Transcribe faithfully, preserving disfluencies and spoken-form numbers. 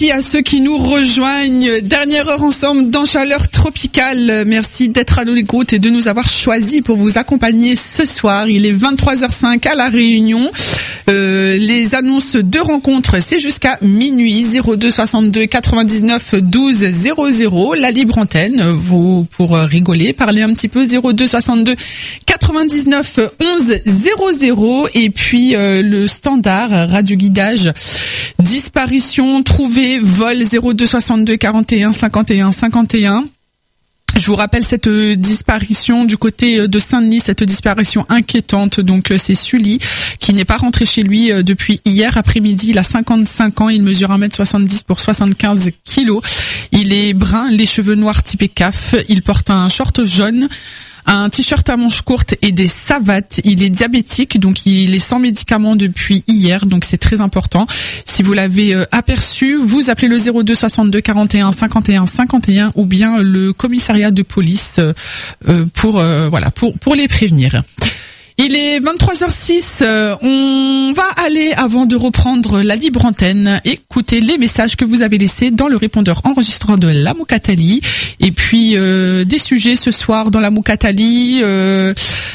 Merci à ceux qui nous rejoignent. Dernière heure ensemble dans Chaleur Tropicale. Merci d'être à l'écoute et de nous avoir choisis pour vous accompagner ce soir. Il est vingt-trois heures cinq à La Réunion. Euh, les annonces de rencontres, c'est jusqu'à minuit. Zéro deux soixante-deux quatre-vingt-dix-neuf douze zéro zéro. La libre antenne, vous pour rigoler, parler un petit peu. Zéro deux soixante-deux quatre-vingt-dix-neuf onze zéro zéro. Et puis euh, le standard radio guidage. Disparition, trouvée, vol. Zéro deux soixante-deux quarante et un cinquante et un cinquante et un. Je vous rappelle cette euh, disparition du côté de Saint-Denis, cette disparition inquiétante. Donc euh, c'est Sully qui n'est pas rentré chez lui euh, depuis hier après-midi. Il a cinquante-cinq ans, il mesure un mètre soixante-dix pour soixante-quinze kilos. Il est brun, les cheveux noirs typé C A F. Il porte un short jaune, un t-shirt à manches courtes et des savates. Il est diabétique, donc il est sans médicaments depuis hier, donc c'est très important. Si vous l'avez euh, aperçu, vous appelez le zéro deux soixante-deux quarante et un cinquante et un cinquante et un ou bien le commissariat de police euh, euh, pour euh, voilà pour pour les prévenir. Il est vingt-trois heures six, euh, on va aller, avant de reprendre la libre antenne, écouter les messages que vous avez laissés dans le répondeur enregistrant de la Moukatali. Et puis euh, des sujets ce soir dans la Moukatali, euh,